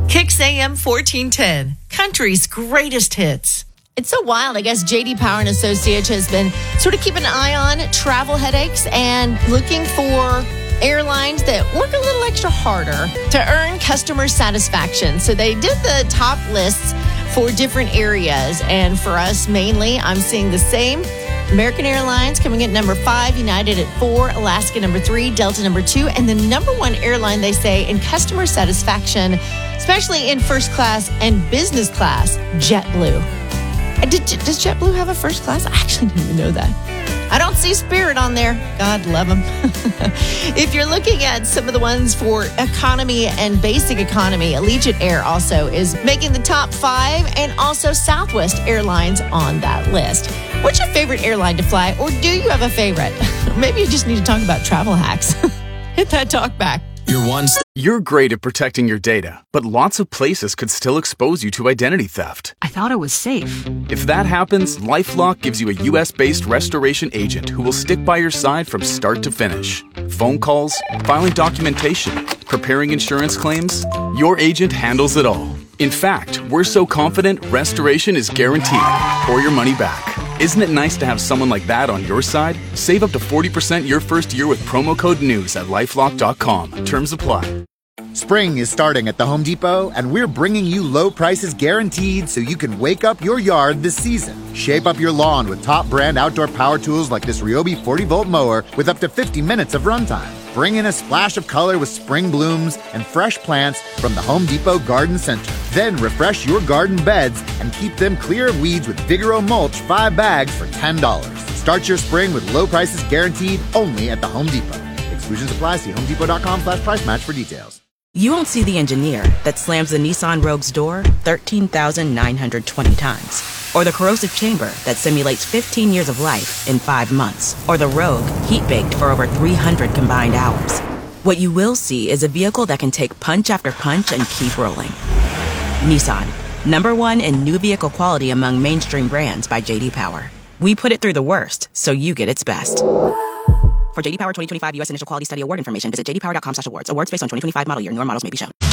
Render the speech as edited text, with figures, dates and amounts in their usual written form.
Kicks AM 1410, country's greatest hits. It's so wild. I guess J.D. Power and Associates has been sort of keeping an eye on travel headaches and looking for airlines that work a little extra harder to earn customer satisfaction. So they did the top lists for different areas. And for us, mainly, I'm seeing the same. American Airlines coming at number 5, United at 4, Alaska number 3, Delta number 2, and the number 1 airline, they say, in customer satisfaction, especially in first class and business class, JetBlue. Does JetBlue have a first class? I actually didn't even know that. I don't see Spirit on there. God love them. If you're looking at some of the ones for economy and basic economy, Allegiant Air also is making the top 5, and also Southwest Airlines on that list. What's your favorite airline to fly, or do you have a favorite? Maybe you just need to talk about travel hacks. Hit that talk back. You're great at protecting your data, but lots of places could still expose you to identity theft. I thought it was safe. If that happens, LifeLock gives you a U.S.-based restoration agent who will stick by your side from start to finish. Phone calls, filing documentation, preparing insurance claims, your agent handles it all. In fact, we're so confident restoration is guaranteed or your money back. Isn't it nice to have someone like that on your side? Save up to 40% your first year with promo code NEWS at LifeLock.com. Terms apply. Spring is starting at the Home Depot, and we're bringing you low prices guaranteed so you can wake up your yard this season. Shape up your lawn with top brand outdoor power tools like this Ryobi 40-volt mower with up to 50 minutes of runtime. Bring in a splash of color with spring blooms and fresh plants from the Home Depot Garden Center. Then refresh your garden beds and keep them clear of weeds with Vigoro Mulch 5 bags for $10. Start your spring with low prices guaranteed only at the Home Depot. Exclusions apply. See homedepot.com/price match for details. You won't see the engineer that slams the Nissan Rogue's door 13,920 times. Or the corrosive chamber that simulates 15 years of life in 5 months. Or the Rogue heat-baked for over 300 combined hours. What you will see is a vehicle that can take punch after punch and keep rolling. Nissan, #1 in new vehicle quality among mainstream brands by J.D. Power. We put it through the worst, so you get its best. For J.D. Power 2025 U.S. Initial Quality Study Award information, visit jdpower.com/awards. Awards based on 2025 model year. Newer models may be shown.